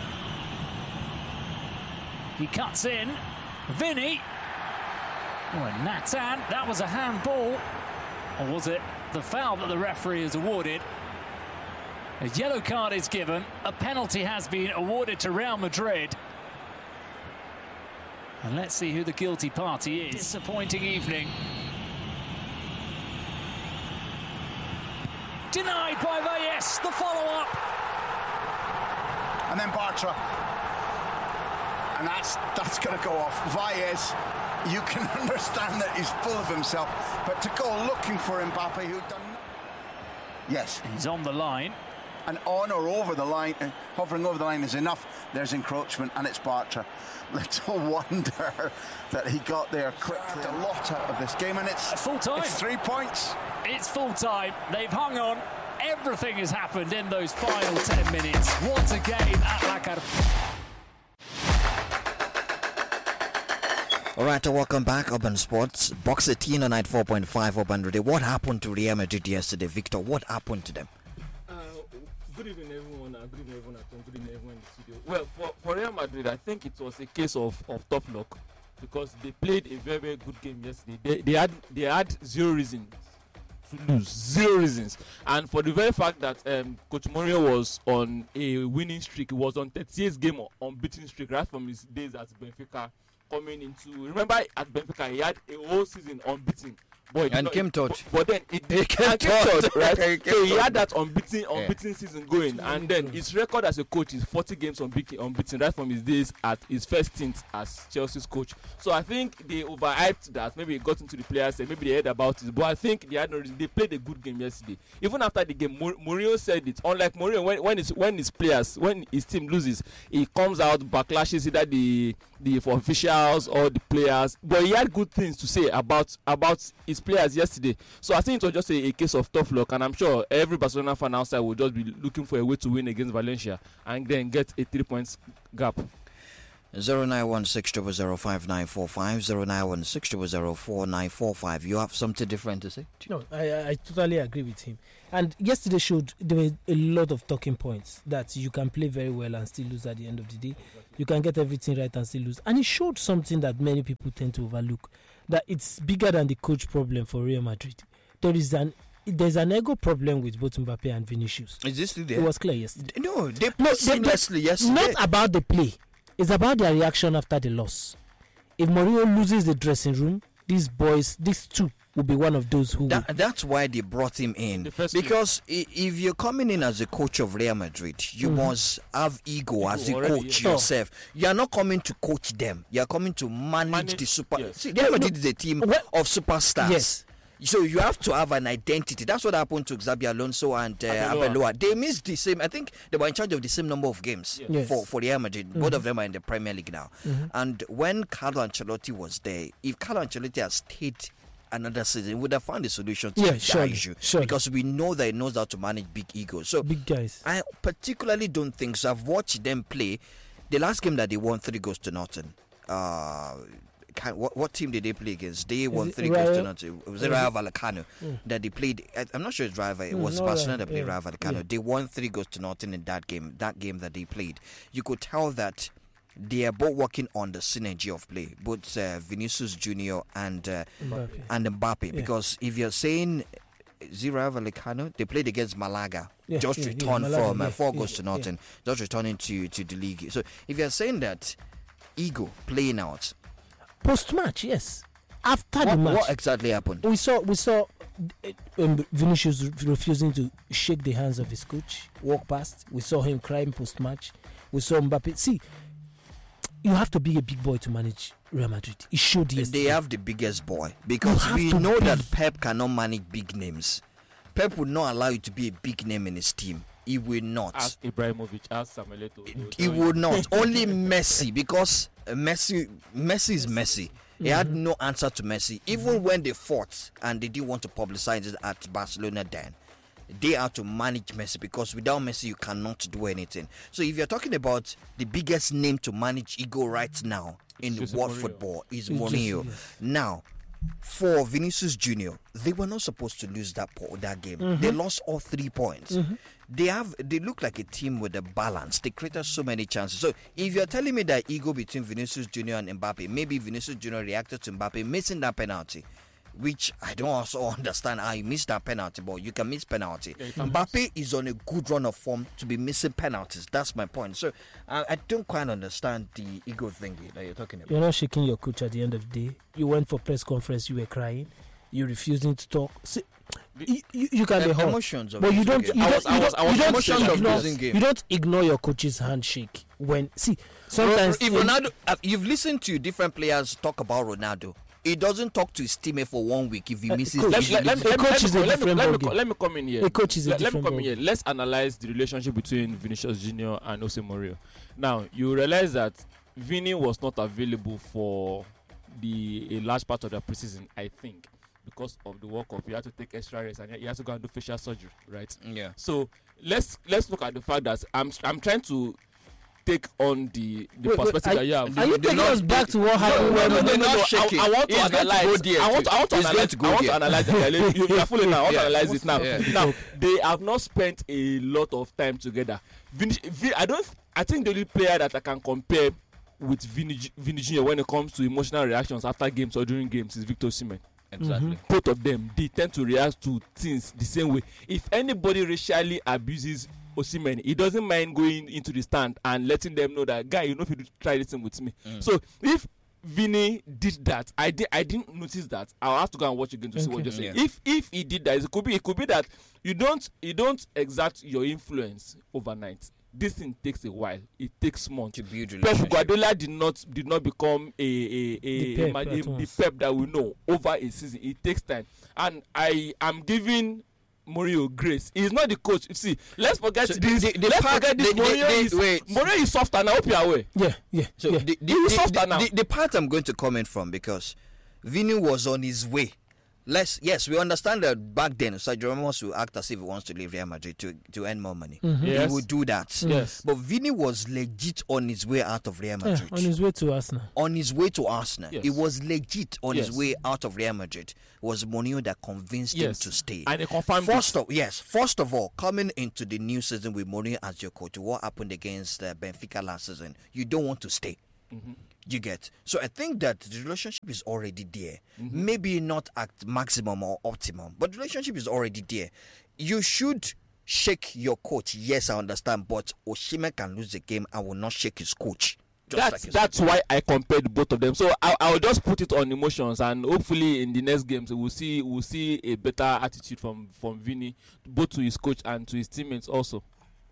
Speaker 8: He cuts in. Vinny. Oh, and Nathan. That was a handball. Or was it the foul that the referee has awarded? A yellow card is given. A penalty has been awarded to Real Madrid. And let's see who the guilty party is. Disappointing evening. Denied by Valles. The follow-up.
Speaker 9: And then Bartra. And that's that's going to go off. Valles, you can understand that he's full of himself, but to go looking for Mbappe, who'd done... Yes.
Speaker 8: He's on the line.
Speaker 9: And on or over the line, uh, hovering over the line is enough. There's encroachment, and it's Bartra. Little wonder that he got there quickly. A lot out of this game, and it's...
Speaker 8: Full time.
Speaker 9: It's three points.
Speaker 8: It's full time. They've hung on. Everything has happened in those final ten minutes. What a game at La Carpena.
Speaker 1: All right, welcome back, Urban Sports. Box eighteen on ninety-four point five Urban Radio. What happened to Real Madrid yesterday, Victor? What happened to them?
Speaker 10: Uh, good evening, everyone. Uh, good evening, everyone at home. Good evening, everyone in the studio. Well, for, for Real Madrid, I think it was a case of, of tough luck because they played a very, very good game yesterday. They, they had they had zero reasons to lose, zero reasons. And for the very fact that um, Coach Mourinho was on a winning streak, he was on thirty-eight game unbeaten streak right from his days at Benfica. Coming into, remember at Benfica, he had a whole season unbeaten. But
Speaker 1: and
Speaker 10: not,
Speaker 1: came third.
Speaker 10: But, but then it
Speaker 1: he came
Speaker 10: and came
Speaker 1: third,
Speaker 10: third, right?
Speaker 1: he came
Speaker 10: so he
Speaker 1: third.
Speaker 10: had that unbeaten, unbeaten
Speaker 1: yeah.
Speaker 10: season going, and then his record as a coach is forty games unbeaten, unbeaten right from his days at his first stint as Chelsea's coach. So I think they overhyped that. Maybe it got into the players, maybe they heard about it, but I think they had no reason. They played a good game yesterday. Even after the game, Mourinho said it. Unlike Mourinho, when when his when his players, when his team loses, he comes out backlashes either the the for officials or the players. But he had good things to say about about his players yesterday. So I think it was just a, a case of tough luck, and I'm sure every Barcelona fan outside will just be looking for a way to win against Valencia and then get a three points gap.
Speaker 1: zero nine one six zero zero five nine four five, zero nine one six zero zero four nine four five. You have something different to say?
Speaker 2: No, I, I totally agree with him. And yesterday showed there were a lot of talking points that you can play very well and still lose at the end of the day. You can get everything right and still lose. And it showed something that many people tend to overlook, that it's bigger than the coach problem for Real Madrid. There is an there's an ego problem with both Mbappe and Vinicius.
Speaker 1: Is this still there?
Speaker 2: It was clear yesterday.
Speaker 1: No, they played seamlessly yesterday.
Speaker 2: Not about the play. It's about their reaction after the loss. If Mourinho loses the dressing room, these boys, these two, will be one of those who.
Speaker 1: That, that's why they brought him in. Because i- if you're coming in as a coach of Real Madrid, you
Speaker 2: Mhm.
Speaker 1: must have ego,
Speaker 10: Ego
Speaker 1: as a
Speaker 10: already,
Speaker 1: coach
Speaker 10: yeah.
Speaker 1: yourself. You are not coming to coach them. You are coming to manage,
Speaker 10: Manage,
Speaker 1: the super.
Speaker 10: yes.
Speaker 1: See, Real Madrid is a team
Speaker 2: Well-
Speaker 1: of superstars.
Speaker 2: Yes.
Speaker 1: So you have to have an identity. That's what happened to Xabi Alonso and uh,
Speaker 10: Arbeloa.
Speaker 1: Arbeloa. They missed the same. I think they were in charge of the same number of games
Speaker 2: Yes.
Speaker 1: for for Real Madrid. Both of them are in the Premier League now. And when Carlo Ancelotti was there, if Carlo Ancelotti had stayed another season, we would have found a solution to
Speaker 2: Yeah,
Speaker 1: that
Speaker 2: surely,
Speaker 1: issue.
Speaker 2: surely.
Speaker 1: Because we know that he knows how to manage big egos. So
Speaker 2: Big guys.
Speaker 1: I particularly don't think so. I've watched them play. The last game that they won three goals to nothing. Uh, can, what, what team did they play against? They won
Speaker 2: it
Speaker 1: three goals to
Speaker 2: Rayo?
Speaker 1: nothing. It was
Speaker 2: Or
Speaker 1: Rayo
Speaker 2: is
Speaker 1: Vallecano
Speaker 2: Mm.
Speaker 1: that they played. I, I'm not sure it's Rayo. It
Speaker 2: Mm,
Speaker 1: was
Speaker 2: no,
Speaker 1: Barcelona
Speaker 2: Rayo,
Speaker 1: that played
Speaker 2: yeah,
Speaker 1: Rayo Vallecano.
Speaker 2: yeah.
Speaker 1: They won three goals to nothing in that game. That game that they played, you could tell that they are both working on the synergy of play, both uh, Vinicius Junior and uh,
Speaker 2: Mbappe.
Speaker 1: and Mbappe.
Speaker 2: Yeah.
Speaker 1: Because if you're saying Zira Vallecano, they played against Malaga,
Speaker 2: Yeah,
Speaker 1: just
Speaker 2: yeah, yeah,
Speaker 1: returned
Speaker 2: Malaga,
Speaker 1: from uh,
Speaker 2: yeah,
Speaker 1: four
Speaker 2: yeah,
Speaker 1: goals to
Speaker 2: yeah.
Speaker 1: nothing, just returning to to the league. So if you're saying that ego playing out,
Speaker 2: Post match, yes. After
Speaker 1: what,
Speaker 2: the match,
Speaker 1: what exactly happened?
Speaker 2: we saw we saw uh, um, Vinicius re- refusing to shake the hands of his coach, walk past. We saw him crying post match. We saw Mbappe. See, you have to be a big boy to manage Real Madrid. It showed yesterday.
Speaker 1: They have the biggest boy because
Speaker 2: have
Speaker 1: we
Speaker 2: to
Speaker 1: know
Speaker 2: be.
Speaker 1: that Pep cannot manage big names. Pep would not allow you to be a big name in his team. He will not.
Speaker 10: Ask Ibrahimovic, ask Samuel Eto'o.
Speaker 1: He would not. Only Messi, because uh, Messi, Messi is Messi. He had no answer to Messi. Even when they fought and they didn't want to publicize it at Barcelona, then they had to manage Messi, because without Messi you cannot do anything. So if you're talking about the biggest name to manage ego right now in
Speaker 10: Jose
Speaker 1: world
Speaker 10: Mourinho.
Speaker 1: football is
Speaker 2: It's
Speaker 1: Mourinho.
Speaker 2: just- yes.
Speaker 1: Now, for Vinicius Junior, they were not supposed to lose that po- that game. They lost all three points. They have they look like a team with a balance. They created so many chances. So if you're telling me that ego between Vinicius Junior and Mbappe, maybe Vinicius Junior reacted to Mbappe missing that penalty, which I don't also understand how you missed that penalty, but you can miss penalty.
Speaker 10: Yeah, you can
Speaker 1: Mbappe is on a good run of form to be missing penalties. That's my point. So I, I don't quite understand the ego thing that you're talking about.
Speaker 2: You're not shaking your coach at the end of the day. You went for press conference, you were crying. You're refusing to talk. See, you, you, you can be
Speaker 1: Em-
Speaker 2: hot,
Speaker 1: emotions of
Speaker 2: but you
Speaker 1: losing
Speaker 2: don't.
Speaker 1: game.
Speaker 2: You
Speaker 10: I
Speaker 2: don't.
Speaker 10: was- I
Speaker 2: you
Speaker 10: was-
Speaker 2: don't-
Speaker 10: I was
Speaker 2: you don't
Speaker 1: emotions of
Speaker 2: ignore-
Speaker 1: losing game.
Speaker 2: You don't ignore your coach's handshake when. See, sometimes
Speaker 1: if
Speaker 2: when-
Speaker 1: Ronaldo, uh, you've listened to different players talk about Ronaldo. He doesn't talk to his teammate for one week if he
Speaker 2: Uh,
Speaker 1: misses.
Speaker 2: coach,
Speaker 1: the
Speaker 10: Let, let, let,
Speaker 2: A
Speaker 10: let,
Speaker 2: coach
Speaker 10: let,
Speaker 2: is
Speaker 10: me,
Speaker 2: a
Speaker 10: let, me,
Speaker 2: different
Speaker 10: let, me,
Speaker 2: ballgame.
Speaker 10: co- let me come in here.
Speaker 2: A coach is a
Speaker 10: let, let me
Speaker 2: different
Speaker 10: come in
Speaker 2: ballgame.
Speaker 10: here. Let's analyze the relationship between Vinicius Junior and Jose Mourinho. Now, you realize that Vini was not available for the a large part of the preseason, I think, because of the World Cup. He had to take extra rest and he had to go and do facial surgery, right?
Speaker 1: Yeah.
Speaker 10: So let's let's look at the fact that I'm I'm trying to take on the the
Speaker 2: Wait, wait,
Speaker 10: perspective
Speaker 2: are-
Speaker 10: that you have.
Speaker 2: Are you
Speaker 1: They're
Speaker 2: taking
Speaker 1: not-
Speaker 2: us back to what happened?
Speaker 10: No,
Speaker 2: when-
Speaker 10: no, no,
Speaker 1: they're
Speaker 10: no,
Speaker 1: not
Speaker 10: no. I,
Speaker 1: shaking.
Speaker 10: I want to
Speaker 1: He's going to
Speaker 10: analyze.
Speaker 1: go there
Speaker 10: I want to, I want to
Speaker 1: He's going
Speaker 10: analyze.
Speaker 1: to go
Speaker 10: I want to
Speaker 1: there.
Speaker 10: analyze. it. You, you are fooling now. I want
Speaker 1: Yeah.
Speaker 10: to analyze it now.
Speaker 1: Yeah.
Speaker 10: Now they have not spent a lot of time together. Vin, Vin, I don't. I think the only player that I can compare with Vini, Vini Junior when it comes to emotional reactions after games or during games is Victor Osimhen.
Speaker 1: Exactly.
Speaker 10: Both of them, they tend to react to things the same way. If anybody racially abuses Osimhen, he doesn't mind going into the stand and letting them know that, guy, you know, if you try this thing with me.
Speaker 1: Mm.
Speaker 10: So if Vini did that, I did. I didn't notice that. I'll have to go and watch again to see what
Speaker 2: Okay.
Speaker 10: you're saying.
Speaker 1: Yeah.
Speaker 10: If if he did that, it could be. It could be that you don't you don't exert your influence overnight. This thing takes a while. It takes months.
Speaker 1: To build
Speaker 10: Pep
Speaker 1: relationship.
Speaker 10: Guardiola did not did not become a a a,
Speaker 2: The
Speaker 10: a,
Speaker 2: Pep
Speaker 10: ma-
Speaker 2: at
Speaker 10: a- the
Speaker 2: once.
Speaker 10: Pep that we know over a season. It takes time, and I am giving Mourinho grace. He's not the coach. You see, let's forget
Speaker 1: So
Speaker 10: this.
Speaker 1: the- the
Speaker 10: let's
Speaker 1: part-
Speaker 10: forget this.
Speaker 1: the- the-
Speaker 10: Mourinho
Speaker 1: the-
Speaker 10: is
Speaker 1: wait.
Speaker 10: Mourinho is soft, and I hope you are aware.
Speaker 2: Yeah, yeah.
Speaker 1: So
Speaker 2: yeah.
Speaker 1: the, the,
Speaker 10: You
Speaker 1: the,
Speaker 10: softer
Speaker 1: the,
Speaker 10: now.
Speaker 1: the, the part I'm going to comment from, because Vini was on his way. Let's yes, we understand that back then Sergio Ramos will act as if he wants to leave Real Madrid to, to earn more money.
Speaker 2: Mhm.
Speaker 1: He
Speaker 10: Yes.
Speaker 1: would do that.
Speaker 10: Yes.
Speaker 1: But Vini was legit on his way out of Real
Speaker 2: Yeah,
Speaker 1: Madrid.
Speaker 2: on his way to Arsenal.
Speaker 1: On his way to Arsenal.
Speaker 10: Yes.
Speaker 1: He was legit on his
Speaker 10: Yes.
Speaker 1: way out of Real Madrid. It was Mourinho that convinced him
Speaker 10: Yes.
Speaker 1: to stay.
Speaker 10: And they confirmed
Speaker 1: First
Speaker 10: it.
Speaker 1: of yes, first of all, coming into the new season with Mourinho as your coach, what happened against uh, Benfica last season? You don't want to stay.
Speaker 10: Mhm.
Speaker 1: You get. So I think that the relationship is already there.
Speaker 10: Mm-hmm.
Speaker 1: Maybe not at maximum or optimum, but the relationship is already there. You should shake your coach. Yes, I understand, but Osimhen can lose the game. I will not shake his coach. Just
Speaker 10: That's
Speaker 1: like his
Speaker 10: that's why I compared both of them. So I I'll just put it on emotions, and hopefully in the next games we'll see we'll see a better attitude from from Vini, both to his coach and to his teammates also.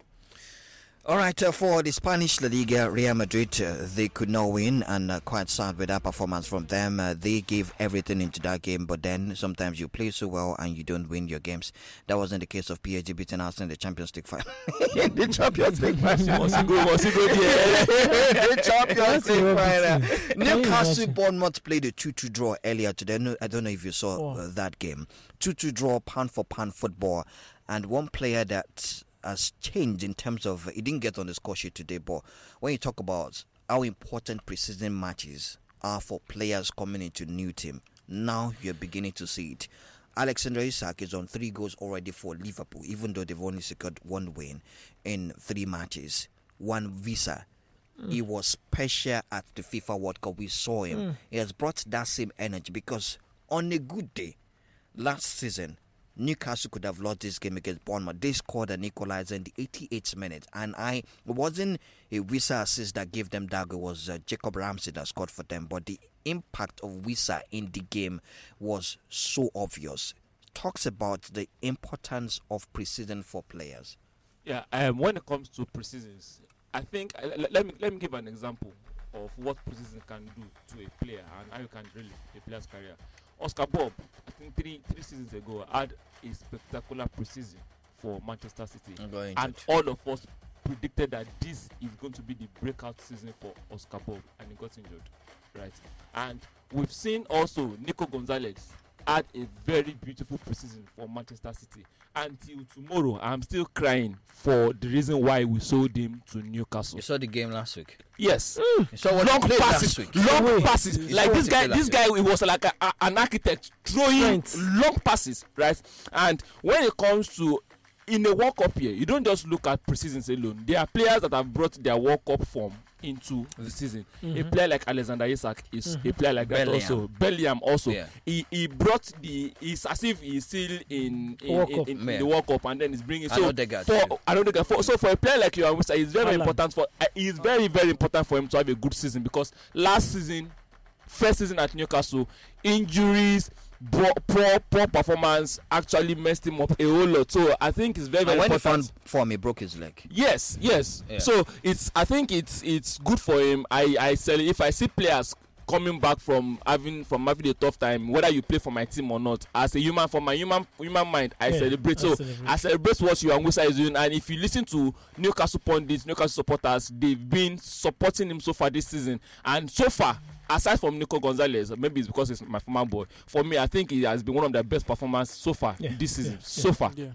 Speaker 1: All right, uh, for the Spanish La Liga, Real Madrid, uh, they could not win, and uh, quite sad with that performance from them. Uh, they gave everything into that game, but then sometimes you play so well and you don't win your games. That wasn't the case of P S G beating Arsenal in the Champions League final. The Champions League final.
Speaker 10: Must he go, must he go there?
Speaker 1: The Champions League final.
Speaker 2: Can you
Speaker 1: Newcastle
Speaker 2: imagine?
Speaker 1: Bournemouth played a two two draw earlier today. No, I don't know if you saw
Speaker 2: Oh.
Speaker 1: uh, that game. two two draw, pound for pound football, and one player that has changed in terms of he didn't get on the score sheet today, but when you talk about how important preseason matches are for players coming into new team, now you're beginning to see it. Alexander Isak is on three goals already for Liverpool, even though they've only secured one win in three matches. One visa. Mm. He was special at the FIFA World Cup. We saw him. Mm. He has brought that same energy because on a good day, last season, Newcastle could have lost this game against Bournemouth. They scored an equalizer in the eighty-eighth minute, and I it wasn't a Wissa assist that gave them that goal. It was uh, Jacob Ramsey that scored for them. But the impact of Wissa in the game was so obvious. Talks about the importance of preseason for players.
Speaker 10: Yeah, um, when it comes to preseasons, I think uh, let, let me let me give an example of what preseason can do to a player and how you can really a player's career. Oscar Bob, I think three three seasons ago, had a spectacular preseason for Manchester City, and all of us predicted that this is going to be the breakout season for Oscar Bob, and he got injured, right? And we've seen also Nico Gonzalez had a very beautiful preseason for Manchester City. Until tomorrow, I'm still crying for the reason why we sold him to Newcastle.
Speaker 1: You saw the game last week.
Speaker 10: Yes,
Speaker 1: mm. you saw what
Speaker 10: long
Speaker 1: passes,
Speaker 10: passes,
Speaker 1: last week.
Speaker 10: long
Speaker 1: oh,
Speaker 10: passes.
Speaker 1: You
Speaker 10: like this guy, this guy, he was like a, a, an architect throwing Strength. long passes, right? And when it comes to in a World Cup year, you don't just look at preseasons alone. There are players that have brought their World Cup form into the season. Mm-hmm. A player like Alexander Isak is mm-hmm. a player like
Speaker 1: Bellingham.
Speaker 10: that also. Bellingham also.
Speaker 1: Yeah.
Speaker 10: He he brought the. It's as if he's still in in,
Speaker 2: World
Speaker 10: in,
Speaker 2: Cup.
Speaker 10: in, in the World Cup, and then he's bringing. So
Speaker 1: Odegaard
Speaker 10: for Odegaard, for so for a player like you, it's very
Speaker 2: Alan.
Speaker 10: important for. Uh, it's very very important for him to have a good season because last season, first season at Newcastle, injuries. Poor, poor, poor performance actually messed him up a whole lot. So I think it's very, very
Speaker 1: and when
Speaker 10: important.
Speaker 1: he found form, he broke his leg.
Speaker 10: Yes, yes.
Speaker 1: Yeah.
Speaker 10: So it's. I think it's it's good for him. I I sell if I see players coming back from having from having a tough time, whether you play for my team or not, as a human, for my human human mind, I yeah, celebrate. So I celebrate. I celebrate what you and Wissa is doing. And if you listen to Newcastle pundits, Newcastle supporters, they've been supporting him so far this season, and so far. Aside from Nico Gonzalez, maybe it's because it's my former boy. For me, I think he has been one of the best performances so far yeah, this season. Yeah, so yeah, far. Yeah.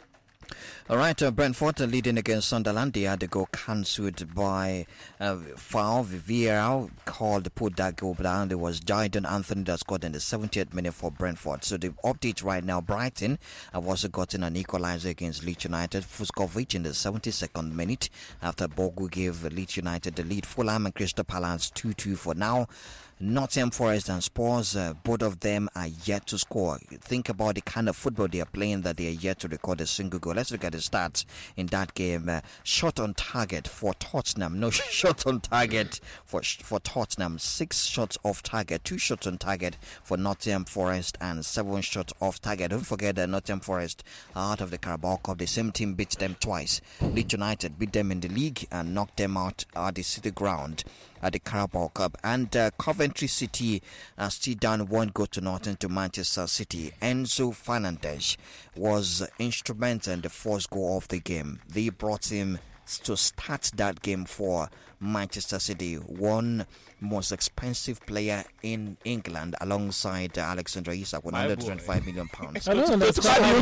Speaker 1: All right, uh, Brentford uh, leading against Sunderland. They had the goal cancelled by uh, foul. Vieira called to put that goal down. There was Jadon Anthony that scored in the seventieth minute for Brentford. So the update right now, Brighton have also gotten an equalizer against Leeds United. Fuskovic in the seventy-second minute after Bogu gave Leeds United the lead. Fulham and Crystal Palace two two for now. Nottingham Forest and Spurs, uh, both of them are yet to score. Think about the kind of football they are playing that they are yet to record a single goal. Let's look at the stats in that game. Uh, shot on target for Tottenham. No shot on target for for Tottenham. Six shots off target. Two shots on target for Nottingham Forest and seven shots off target. Don't forget that Nottingham Forest are out of the Carabao Cup. The same team beat them twice. Leeds United beat them in the league and knocked them out at the City Ground at the Carabao Cup. And uh, Coventry City uh, still down one goal to nothing to Manchester City. Enzo Fernandez was instrumental in the first goal of the game. They brought him to start that game for Manchester City, one most expensive player in England, alongside uh, Alexander Isak, one hundred twenty-five million pounds.
Speaker 2: I don't understand. I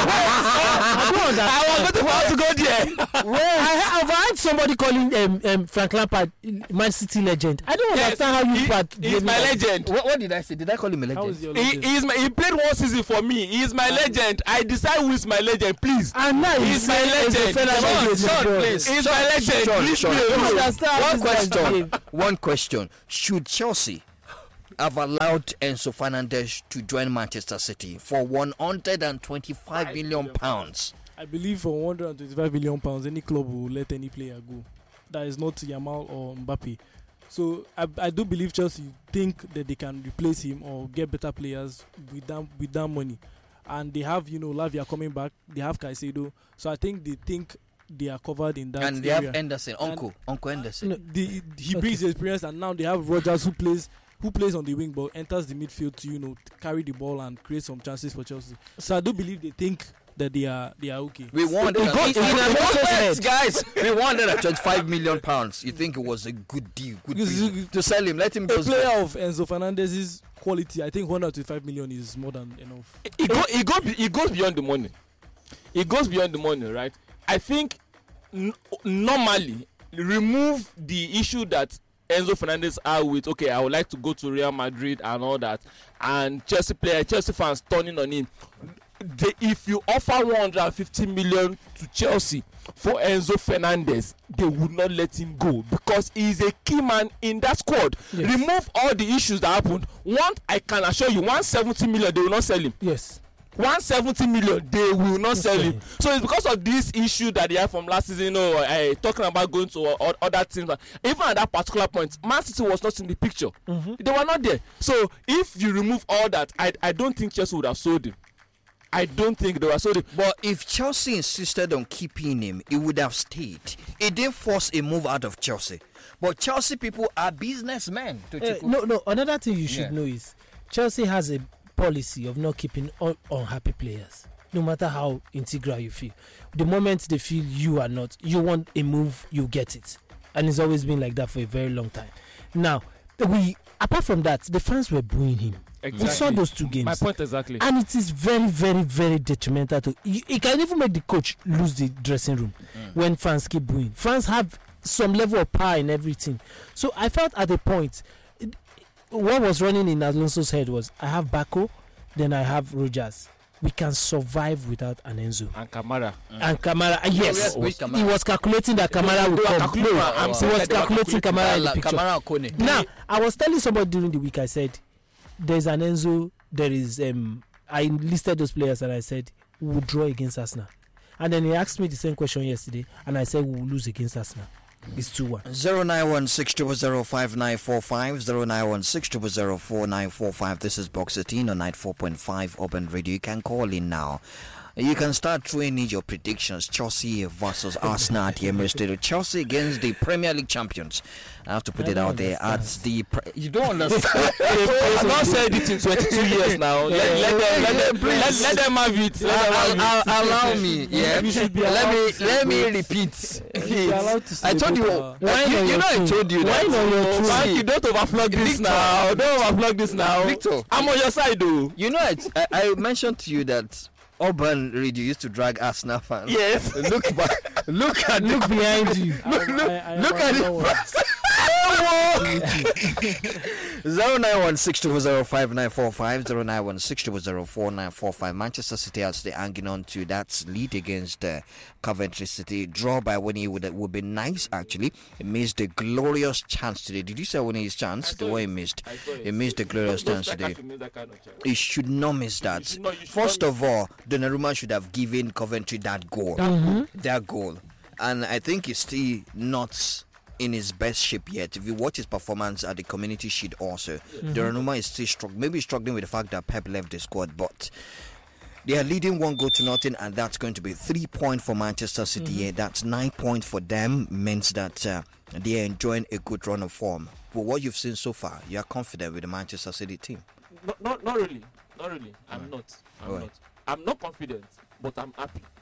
Speaker 2: don't understand.
Speaker 10: I was going to go there.
Speaker 2: Well, I have heard somebody calling um, um, Frank Lampard Man City legend. I don't
Speaker 10: Yes,
Speaker 2: understand how you
Speaker 10: he-
Speaker 2: part.
Speaker 10: He's my legend.
Speaker 1: What, what did I say? Did I call him a
Speaker 3: How is
Speaker 1: legend?
Speaker 3: your
Speaker 10: He,
Speaker 3: legend?
Speaker 10: he is my, he played one season for me. He is my legend. I decide who is my legend, please.
Speaker 2: And now
Speaker 10: He's my legend.
Speaker 2: Sean,
Speaker 1: Sean, please.
Speaker 10: He's my legend.
Speaker 1: Sean,
Speaker 10: Please
Speaker 1: Sean,
Speaker 10: play.
Speaker 1: please.
Speaker 2: I don't understand
Speaker 1: One
Speaker 2: this guy's
Speaker 1: question.
Speaker 2: game.
Speaker 1: One question. Should Chelsea have allowed Enzo Fernandez to join Manchester City for one hundred twenty-five million pounds?
Speaker 3: I believe for one hundred twenty-five million pounds, any club will let any player go. That is not Yamal or Mbappe. So I, I do believe Chelsea think that they can replace him or get better players with that with that money, and they have, you know, Lavia coming back. They have Caicedo, so I think they think they are covered in that.
Speaker 1: And they
Speaker 3: area.
Speaker 1: have Henderson, Uncle, Uncle Henderson.
Speaker 3: No, the, he brings the experience, and now they have Rodgers who plays who plays on the wing but enters the midfield to, you know, carry the ball and create some chances for Chelsea. So I do believe they think that they are they are okay.
Speaker 1: We wanted
Speaker 2: It goes in Alonso's head.
Speaker 1: guys. We wanted a twenty-five million pounds. You think it was a good deal? Good
Speaker 3: Because
Speaker 1: deal
Speaker 3: you-
Speaker 1: to sell him? Let him
Speaker 3: A
Speaker 1: go.
Speaker 3: player of Enzo Fernandez's quality, I think one hundred twenty-five million is more than enough.
Speaker 10: It, go, it, go, it goes beyond the money. It goes beyond the money, right? I think n- normally remove the issue that Enzo Fernandez are with. Okay, I would like to go to Real Madrid and all that, and Chelsea player, Chelsea fans turning on him. They, if you offer one hundred fifty million to Chelsea for Enzo Fernandez, they would not let him go because he is a key man in that squad.
Speaker 2: Yes.
Speaker 10: Remove all the issues that happened. One, I can assure you, one hundred seventy million they will not sell him.
Speaker 2: Yes.
Speaker 10: one hundred seventy million they will not
Speaker 2: Yes,
Speaker 10: sell
Speaker 2: sir.
Speaker 10: him. So it's because of this issue that they have from last season, you know, uh, talking about going to uh, other teams. Even at that particular point, Man City was not in the picture.
Speaker 2: Mm-hmm.
Speaker 10: They were not there. So if you remove all that, I I don't think Chelsea would have sold him. I don't think they were sold him.
Speaker 1: But if Chelsea insisted on keeping him, he would have stayed. It didn't force a move out of Chelsea. But Chelsea people are businessmen.
Speaker 2: Uh, no, no. Another thing you should
Speaker 1: Yeah.
Speaker 2: know is Chelsea has a policy of not keeping un- unhappy players, no matter how integral you feel. The moment they feel you are not, you want a move, you get it, and it's always been like that for a very long time. Now, we apart from that, the fans were booing him. We saw those two games.
Speaker 10: My point exactly.
Speaker 2: And it is very, very, very detrimental to. You, it can even make the coach lose the dressing room mm. when fans keep booing. Fans have some level of power in everything. So I felt at a point, it, what was running in Alonso's head was, I have Bako, then I have Rodgers. We can survive without an Enzo.
Speaker 10: And Kamara.
Speaker 2: Mm. And Kamara, uh, yes,
Speaker 1: Oh, yes,
Speaker 2: he was, was calculating that Kamara would come. No,
Speaker 10: I'm
Speaker 2: he
Speaker 10: saying
Speaker 2: was
Speaker 10: that they were
Speaker 2: calculating Kamara in the
Speaker 1: Kamara,
Speaker 2: picture.
Speaker 1: Kamara Kone.
Speaker 2: Now, I was telling somebody during the week, I said, there's an Enzo, there is, um, I listed those players and I said, we will draw against Arsenal. And then he asked me the same question yesterday, and I said, we will lose against Arsenal. It's two one.
Speaker 1: zero nine one six zero zero five nine four five, zero nine one six zero zero four nine four five. This is Box eighteen on ninety-four point five Urban Radio. You can call in now. You can start throwing in your predictions. Chelsea versus Arsenal at the Emirates Stadium. Chelsea against the Premier League champions. I have to put
Speaker 2: I
Speaker 1: it
Speaker 2: don't
Speaker 1: out there. At
Speaker 2: understand.
Speaker 1: the pre- you don't understand.
Speaker 10: I've not said it in twenty-two years now. Let, let, them, let, them, let, let them have it. Let them have
Speaker 1: I'll,
Speaker 10: it.
Speaker 1: I'll, allow me. Yeah.
Speaker 3: We should be
Speaker 1: Let
Speaker 3: allowed
Speaker 1: me
Speaker 3: to
Speaker 1: let me
Speaker 3: celebrate.
Speaker 1: repeat.
Speaker 3: We should be allowed to
Speaker 1: I told you.
Speaker 3: celebrate,
Speaker 1: uh,
Speaker 3: uh,
Speaker 1: you, you know I told you
Speaker 2: Why
Speaker 1: that.
Speaker 2: not your
Speaker 1: See,
Speaker 2: truth?
Speaker 10: Thank you. Don't overflog this
Speaker 1: Victor.
Speaker 10: now. Don't overflog this now.
Speaker 1: Victor.
Speaker 10: I'm on your side though.
Speaker 1: You know, I, I, I mentioned to you that Urban Radio used to drag Arsenal fans.
Speaker 10: Yes.
Speaker 1: Look back. Look at
Speaker 2: Look behind you.
Speaker 1: Look,
Speaker 3: I-
Speaker 1: look,
Speaker 3: I- I
Speaker 1: look at
Speaker 3: understand
Speaker 1: it. Zero nine one six two zero five nine four five, zero nine one six two zero four nine four five. Manchester City as they hanging on to that lead against uh, Coventry City. Draw by Winnie would would be nice actually. He missed a glorious chance today. Did you say Winnie's chance? The way he missed, he missed a glorious chance today. He should not miss that.
Speaker 10: should not- you should
Speaker 1: First
Speaker 10: not
Speaker 1: of all, Donnarumma should have given Coventry that goal. That goal. And I think he's still not in his best shape yet. If you watch his performance at the Community Shield also, mm-hmm. Donnarumma is still struggling. Maybe struggling with the fact that Pep left the squad, but they are leading one goal to nothing, and that's going to be three points for Manchester City. Mm-hmm. Yeah, that's nine points for them. Means that uh, they are enjoying a good run of form. But what you've seen so far, you are confident with the Manchester City team?
Speaker 10: Not, not, not really. Not really. I'm
Speaker 1: Right.
Speaker 10: not. I'm
Speaker 1: Right.
Speaker 10: not. I'm not confident, but I'm happy.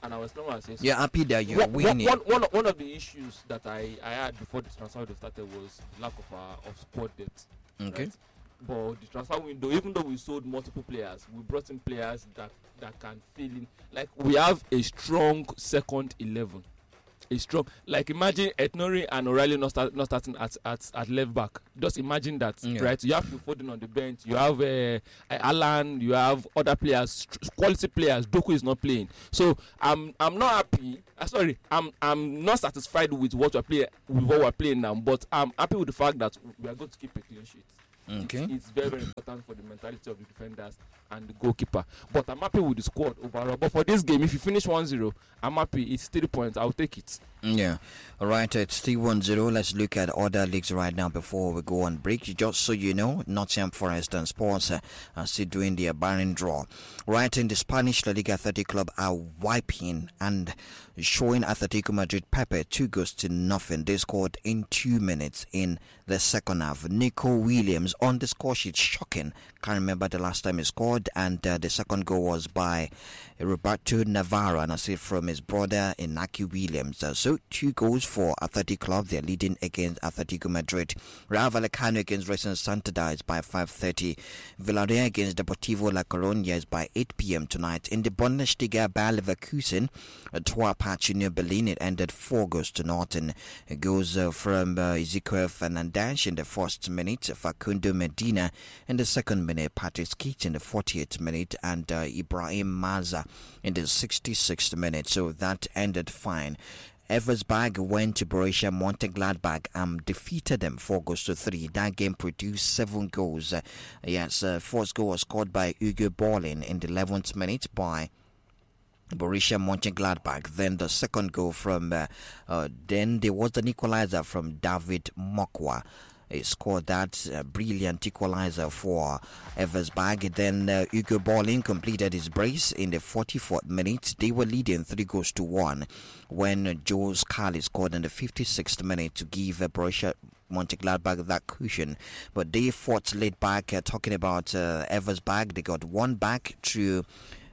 Speaker 10: and I was normal.
Speaker 1: You're happy that you're
Speaker 10: one,
Speaker 1: winning.
Speaker 10: One, one, one of the issues that I, I had before the transfer window started was lack of uh, of squad depth.
Speaker 1: Okay.
Speaker 10: Right? But the transfer window, even though we sold multiple players, we brought in players that, that can fill in. Like, we have a strong second eleven. A strong, like imagine Etnori and O'Reilly not, start, not starting at, at, at left back. Just imagine that, yeah. right? You have Phil Foden on the bench. You have uh, Alan. You have other players, quality players. Doku is not playing, so I'm I'm not happy. Uh, sorry, I'm I'm not satisfied with what we're playing with what we're playing now. But I'm happy with the fact that we are going to keep a clean sheet.
Speaker 1: Okay.
Speaker 10: It's, it's very, very important for the mentality of the defenders and the goalkeeper. But I'm happy with the squad overall. But for this game, if you finish one zero, I'm happy. It's three points. I'll take it.
Speaker 1: Yeah. All right. It's three one zero. Let's look at other leagues right now before we go on break. Just so you know, Nottingham Forest and Sports uh, are still doing their barren draw. Right in the Spanish La Liga, Athletic Club are wiping and showing Atletico Madrid Pepe two goals to nothing. They scored in two minutes in the second half. Nico Williams on the score sheet, shocking. Can't remember the last time he scored, and uh, the second goal was by Roberto Navarro, and I see from his brother Inaki Williams. Uh, so two goals for Athletic Club. They're leading against Atletico Madrid. Rayo Vallecano against Racing Santander is by five thirty. Villarreal against Deportivo La Coruña is by eight p.m. tonight. In the Bundesliga, Bayer Leverkusen, uh, Tuapach near Berlin, it ended four goals to nothing. It goes uh, from uh, Ezequiel Fernandes in the first minute, Facundo Medina in the second minute, Patrick Skeet in the forty-eighth minute, and uh, Ibrahim Maza in the sixty-sixth minute. So that ended fine. Eversberg went to Borussia Mönchengladbach and defeated them four goals to three. That game produced seven goals. Uh, yes, uh, first goal was scored by Ugo Borlin in the eleventh minute by Borussia Mönchengladbach. Then the second goal from uh, uh, then there was an equalizer from David Mokwa. He scored that uh, brilliant equalizer for Eversberg. Then uh, Ugo Borlin completed his brace in the forty-fourth minute. They were leading three goals to one when uh, Joe Scarlett scored in the fifty-sixth minute to give uh, Borussia Mönchengladbach that cushion. But they fought late back. Uh, talking about uh, Eversberg, they got one back through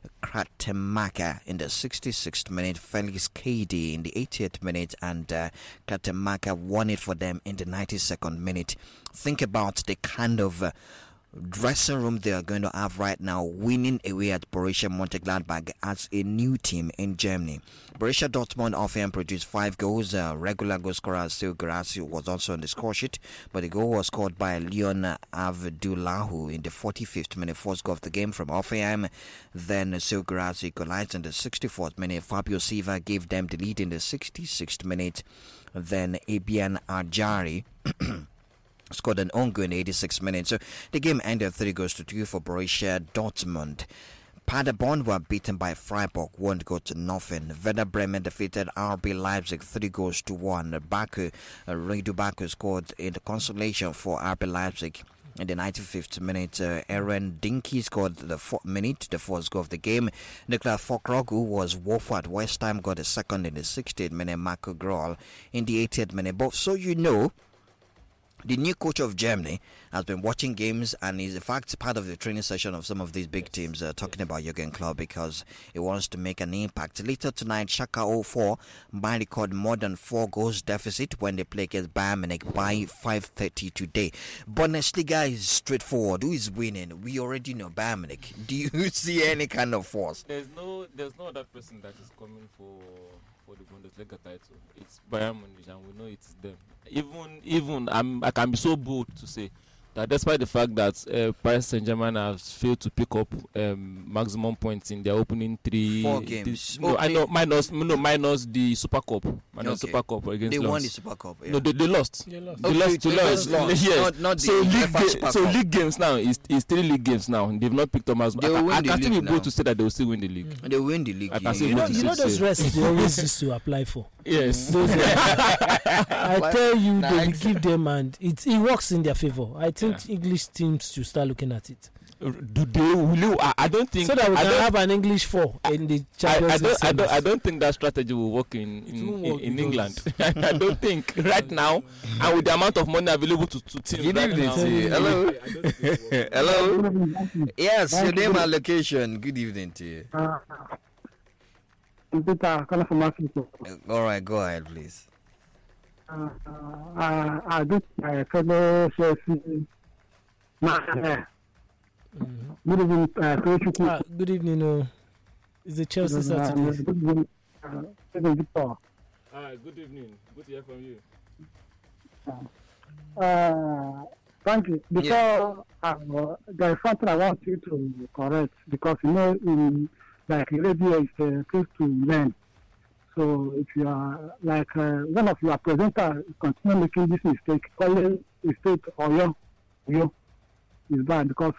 Speaker 1: Kratemaka in the sixty-sixth minute, Felix Kady in the eightieth minute, and uh, Kratemaka won it for them in the ninety-second minute. Think about the kind of uh, dressing room they are going to have right now, winning away at Borussia Mönchengladbach as a new team in Germany. Borussia Dortmund offhand produced five goals. Uh, regular goal scorer Sil Guirassy was also on the score sheet, but the goal was scored by Leon Avdulahu in the forty-fifth minute, first goal of the game from Offenheim. Then Sil Guirassy equalized in the sixty-fourth minute. Fabio Silva gave them the lead in the sixty-sixth minute. Then Ebian Ajari scored an own goal in the eighty-sixth minute. So the game ended three goals to two for Borussia Dortmund. Paderborn were beaten by Freiburg one goal to nothing. Werder Bremen defeated R B Leipzig three goals to one. Baku, uh, Ridu Baku scored in the consolation for R B Leipzig. In the ninety-fifth minute, uh, Aaron Dinky scored the fourth minute, the first goal of the game. Niklas Füllkrug, who was woeful at West Ham, got a second in the sixtieth minute. Marco Grohl in the eightieth minute. But so you know, the new coach of Germany has been watching games and is in fact part of the training session of some of these big teams, uh, talking about Jurgen Klopp, because he wants to make an impact. Later tonight, Schalke oh four might record more than four goals deficit when they play against Bayern Munich by five thirty today. Bundesliga is straightforward. Who is winning? We already know Bayern Munich. Do you see any kind of force?
Speaker 10: There's no, there's no other person that is coming for for the Bundesliga title. It's Bayern Munich, and we know it's them. Even, even I'm, I can be so bold to say that despite the fact that uh, Paris Saint-Germain has failed to pick up um, maximum points in their opening three
Speaker 1: four games,
Speaker 10: th- no, I know minus no minus the Super Cup, minus okay. Super Cup against.
Speaker 1: They
Speaker 10: Lens.
Speaker 1: won the Super Cup. Yeah.
Speaker 10: No, they, they lost.
Speaker 3: They lost.
Speaker 10: They
Speaker 1: okay,
Speaker 10: lost.
Speaker 1: They lost. lost.
Speaker 10: Yes.
Speaker 1: Not, not the
Speaker 10: so league,
Speaker 1: ga-
Speaker 10: so league games now is is three league games now. They've not picked up maximum.
Speaker 1: They will
Speaker 10: I,
Speaker 1: win
Speaker 10: I
Speaker 1: the
Speaker 10: can still be
Speaker 1: league
Speaker 10: bold
Speaker 1: now.
Speaker 10: to say that they will still win the league.
Speaker 1: Mm. They win the league.
Speaker 10: I can
Speaker 1: Yeah.
Speaker 10: still
Speaker 2: You know,
Speaker 10: bold to
Speaker 2: you know
Speaker 10: say-
Speaker 2: those rests they always used to apply for.
Speaker 10: Yes.
Speaker 2: Those I tell you,
Speaker 1: Nah,
Speaker 2: they will
Speaker 1: exactly.
Speaker 2: give them, and it it works in their favor. I think
Speaker 10: Yeah.
Speaker 2: English teams should start looking at it,
Speaker 10: Do they? Will you, I, I don't think.
Speaker 2: so that we
Speaker 10: I
Speaker 2: can
Speaker 10: don't-
Speaker 2: have an English four in the
Speaker 10: I,
Speaker 2: Champions
Speaker 10: I
Speaker 2: League.
Speaker 10: don't, I don't, I
Speaker 2: semis.
Speaker 10: don't think that strategy will work in
Speaker 3: It
Speaker 10: in,
Speaker 3: won't
Speaker 10: in,
Speaker 3: work
Speaker 10: in
Speaker 3: because-
Speaker 10: England. I don't think right now, and with the amount of money available to, to teams
Speaker 1: Good
Speaker 10: right
Speaker 1: evening
Speaker 10: now.
Speaker 1: to you. Hello. Hello. Yes, your name and location. Good evening to you.
Speaker 11: Peter, calling from Africa.
Speaker 1: All right, go ahead, please.
Speaker 11: Uh, uh, I do my fellow Chelsea man.
Speaker 2: Mhm.
Speaker 11: Good evening, uh, Toyochukwu.
Speaker 2: Ah, good evening. Oh. It's a Chelsea
Speaker 11: Uh,
Speaker 2: Saturday.
Speaker 11: Good evening, uh, good evening, Victor.
Speaker 10: Hi, good evening. Good to hear from you.
Speaker 11: Uh, thank you. Because uh, there is something I want you to correct. Because you know, in like radio is a place to learn. So if you are like uh, one of your presenters continue making this mistake, calling a state or your you is bad because